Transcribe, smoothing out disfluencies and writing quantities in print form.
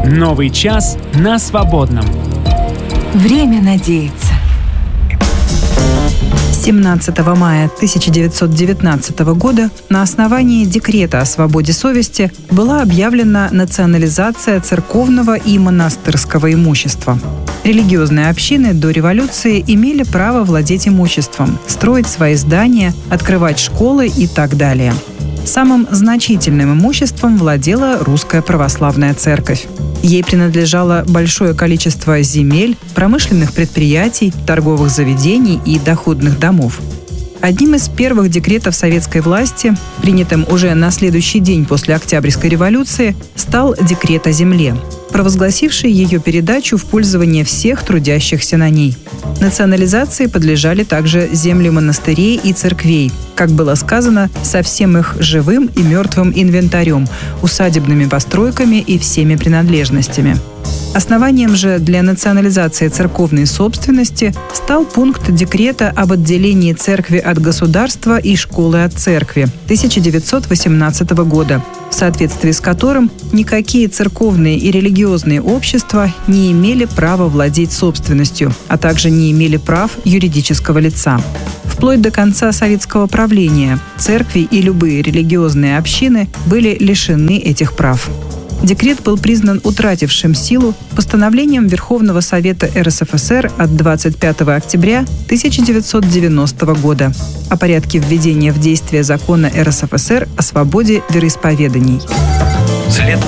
Новый час на свободном. Время надеяться. 17 мая 1919 года на основании декрета о свободе совести была объявлена национализация церковного и монастырского имущества. Религиозные общины до революции имели право владеть имуществом, строить свои здания, открывать школы и так далее. Самым значительным имуществом владела Русская Православная Церковь. Ей принадлежало большое количество земель, промышленных предприятий, торговых заведений и доходных домов. Одним из первых декретов советской власти, принятым уже на следующий день после Октябрьской революции, стал декрет о земле, провозгласивший ее передачу в пользование всех трудящихся на ней. Национализации подлежали также земли монастырей и церквей, как было сказано, со всем их живым и мертвым инвентарем, усадебными постройками и всеми принадлежностями. Основанием же для национализации церковной собственности стал пункт декрета об отделении церкви от государства и школы от церкви 1918 года, в соответствии с которым никакие церковные и религиозные общества не имели права владеть собственностью, а также не имели прав юридического лица. Вплоть до конца советского правления церкви и любые религиозные общины были лишены этих прав. Декрет был признан утратившим силу постановлением Верховного Совета РСФСР от 25 октября 1990 года о порядке введения в действие закона РСФСР о свободе вероисповеданий.